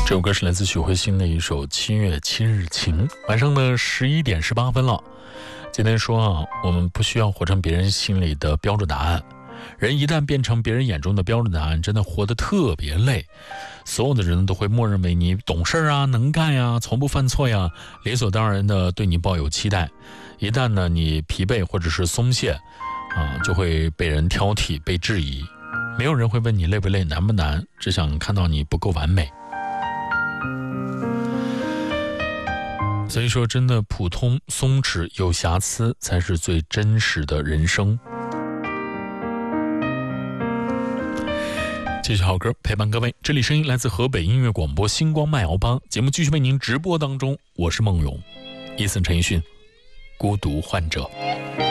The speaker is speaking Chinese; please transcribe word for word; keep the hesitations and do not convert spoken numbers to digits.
这首歌是来自许慧欣的一首《七月七日晴》。晚上的十一点十八分了。今天说啊，我们不需要活成别人心里的标准答案。人一旦变成别人眼中的标准答案，真的活得特别累。所有的人都会默认为你懂事啊、能干呀、从不犯错呀，理所当然的对你抱有期待。一旦呢你疲惫或者是松懈啊，就会被人挑剔、被质疑。没有人会问你累不累、难不难，只想看到你不够完美。所以说真的普通、松弛、有瑕疵才是最真实的人生。继续好歌陪伴各位，这里声音来自河北音乐广播星光麦瑶吧，节目继续为您直播当中，我是孟勇。伊森陈奕迅，孤独患者。